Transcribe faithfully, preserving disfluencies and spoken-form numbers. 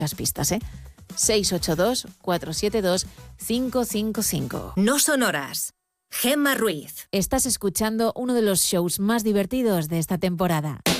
las pistas, ¿eh? seis ocho dos, cuatro siete dos, cinco cinco cinco. No son horas. Gemma Ruiz. Estás escuchando uno de los shows más divertidos de esta temporada.